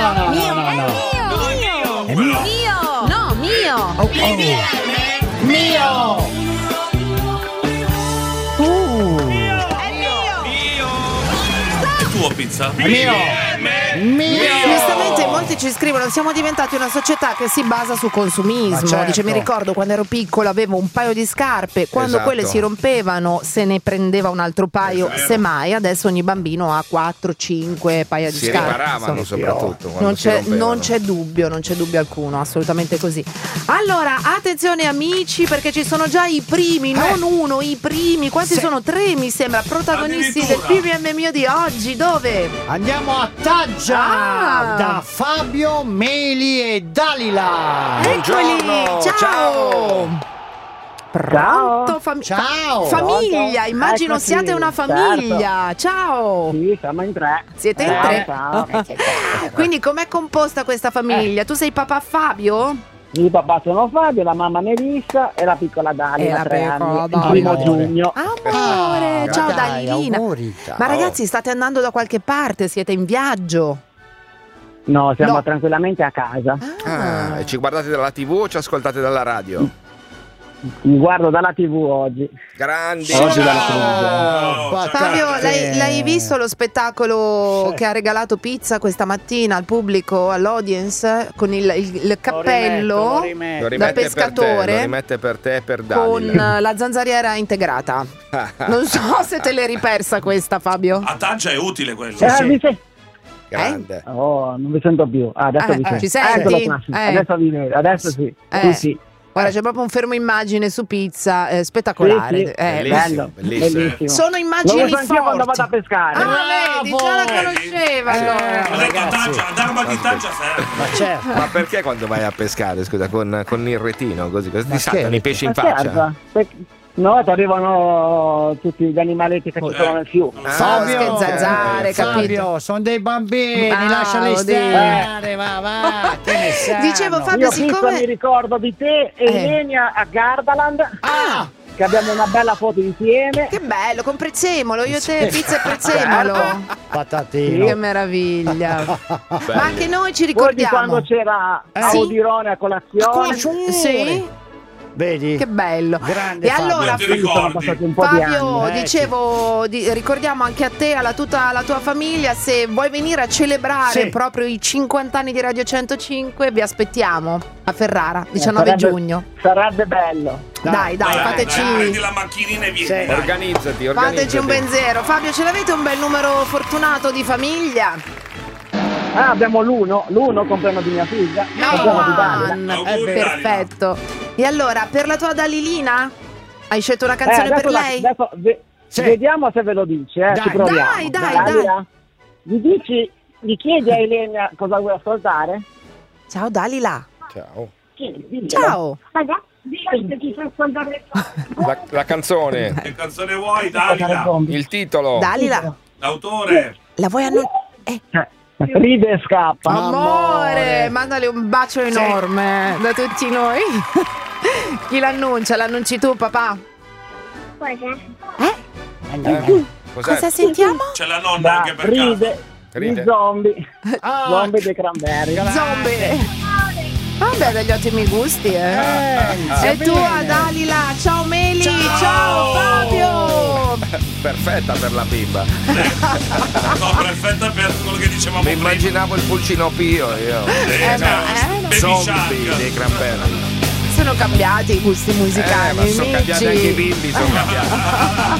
È mio. No, mio. Oh. Mio. È tuo pizza? Mio. Giustamente molti ci scrivono: siamo diventati una società che si basa su consumismo. Ma certo. Dice: mi ricordo quando ero piccolo avevo un paio di scarpe, quando Esatto. quelle si rompevano se ne prendeva un altro paio, semmai. Adesso ogni bambino ha 4-5 paia di Si scarpe. riparavano Insomma, soprattutto quando non si rompevano. non c'è dubbio alcuno, assolutamente così. Allora, attenzione amici, perché ci sono già i primi, non uno, i primi. Quanti Sì. sono? 3 mi sembra, protagonisti del Addirittura. PVM mio di oggi. Dove? Andiamo a Taggia da Fabio, Meli e Dalila. Buongiorno, ciao. Pronto? Ciao. Famiglia, immagino Eccoci, siate una famiglia. Ciao. Sì, siamo in 3. Siete in 3. Ciao. Quindi com'è composta questa famiglia? Tu sei papà Fabio? Il papà sono Fabio, la mamma Melissa e la piccola Dalia, la 3 piccola anni, il Dalia. primo giugno. Amore, ciao dai, Dalilina. auguri. Ma ragazzi, state andando da qualche parte? Siete in viaggio? No, siamo No. tranquillamente a casa. Ah, e ci guardate dalla TV o ci ascoltate dalla radio? Mi guardo dalla TV oggi. Grandi. Oggi dalla Fabio, l'hai visto lo spettacolo che ha regalato pizza questa mattina al pubblico, all'audience, con il cappello Lo da rimette per te, lo pescatore rimette per te e per con Dalila. la zanzariera integrata? Non so se te l'hai ripersa questa, Fabio. A Taggia è utile quello. Mi sen- Grande. Oh, non vi sento più. Adesso vi sento. ci senti? Eccolo qua, sì. Adesso vi vedo, adesso sì. Sì. Guarda, c'è proprio un fermo immagine su pizza spettacolare. Sì, sì. Bellissimo, Bello, bellissimo. Sono Lo immagini uso anch'io quando vado a forti. pescare. Ah, vedi, già la conosceva. allora. Ho detto Taggia, la darba di Taggia serve. Ma certo. Ma perché quando vai a pescare, scusa, con il retino così? Cosa ti saltano scherzi? i pesci in Ma faccia? certo, no, ti arrivano tutti gli animaletti che ci sono nel fiume. Fabio, che zanzare, capito? Fabio, sono dei bambini, Ah, lasciali oddio. stare, va, che ne sanno. Dicevo, Fabio, Io fisso siccome mi ricordo di te e Ilenia a Gardaland, Ah, che abbiamo una bella foto insieme. che bello, con prezzemolo, io te pizza e prezzemolo. patatino. Che meraviglia. Ma anche noi ci Poi di ricordiamo. quando c'era Sì. Audirone a colazione. Sì, Vedi? che bello. Grande E Fabio. allora, Ti Sono ricordi? passati un po' di Fabio, anni. dicevo, ricordiamo anche a te, tutta la tua famiglia, se vuoi venire a celebrare Sì. proprio i 50 anni di Radio 105, vi aspettiamo a Ferrara, 19 giugno. Sarebbe bello. Dai, Prendi fateci, la macchinina e vieni. Sì. dai. Organizzati. fateci un benzero. Fabio, ce l'avete un bel numero fortunato di famiglia? Abbiamo l'uno comprendo di mia figlia. Comprendo di Dalia. Auguri, Perfetto. E allora, per la tua Dalilina? Hai scelto una canzone per lei? Adesso Sì. vediamo se ve lo dice, Dai. ci proviamo. Dai. Dalila, gli chiedi a Ilenia cosa vuoi ascoltare? Ciao Dalila. Ciao. Ciao. La canzone, Che canzone vuoi, Dalila? il titolo. Dalila, L'autore? la vuoi annunciare? Ride e scappa. Amore, mandale un bacio enorme da tutti noi. Chi l'annuncia? L'annunci tu, papà? Cosa sentiamo? C'è la nonna anche per caso. Ride, i zombie. Ah, Zombie dei cranberry. Zombie. Vabbè, degli ottimi gusti, E tu, Dalila, ciao Meli, ciao Fabio. Perfetta per la bimba. No, perfetta per quello che dicevamo Mi prima. immaginavo il pulcino pio io. Baby Zombie Shark. dei cranberry. Sono cambiati i gusti musicali, Ma sono cambiati anche i amici. bimbi, sono cambiati.